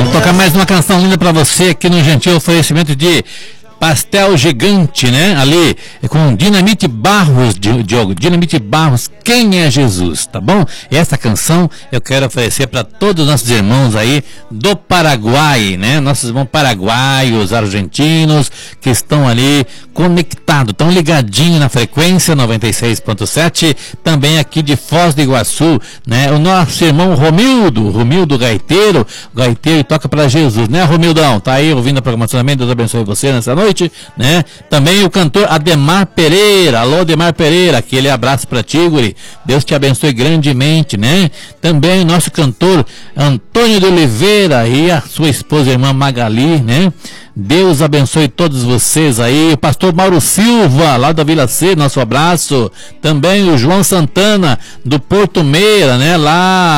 Tocar mais uma canção linda pra você aqui no gentil oferecimento de Pastel Gigante, né? Ali com Dinamite Barros, Diogo. Dinamite Barros, quem é Jesus, tá bom? E essa canção eu quero oferecer para todos os nossos irmãos aí do Paraguai, né? Nossos irmãos paraguaios, argentinos, que estão ali conectados, estão ligadinhos na frequência 96.7, também aqui de Foz do Iguaçu, né? O nosso irmão Romildo Gaiteiro, e toca para Jesus, né, Romildão? Tá aí ouvindo a programação também, Deus abençoe você nessa noite, né? Também o cantor Ademar Pereira, alô Ademar Pereira, aquele abraço pra ti, guri. Deus te abençoe grandemente, né? Também o nosso cantor Antônio de Oliveira e a sua esposa, a irmã Magali, né? Deus abençoe todos vocês aí. O pastor Mauro Silva, lá da Vila C, nosso abraço. Também o João Santana, do Porto Meira, né? Lá